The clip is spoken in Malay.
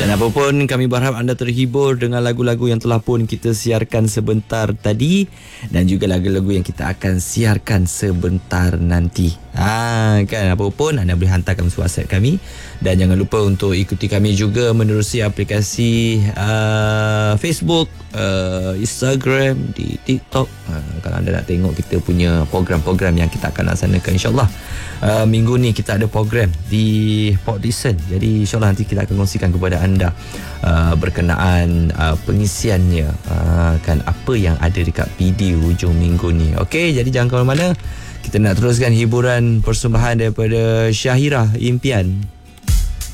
Dan apapun, kami berharap anda terhibur dengan lagu-lagu yang telah pun kita siarkan sebentar tadi dan juga lagu-lagu yang kita akan siarkan sebentar nanti. Kan, apapun, anda boleh hantarkan WhatsApp kami dan jangan lupa untuk ikuti kami juga menerusi aplikasi Facebook, Instagram, di TikTok. Kalau anda nak tengok kita punya program-program yang kita akan laksanakan, insyaAllah minggu ni kita ada program di Port Dickson. Jadi insyaAllah nanti kita akan kongsikan kepada anda berkenaan pengisiannya, kan apa yang ada dekat PD hujung minggu ni. Okey, jadi jangan ke mana-mana. Kita nak teruskan hiburan persembahan daripada Syahira Impian.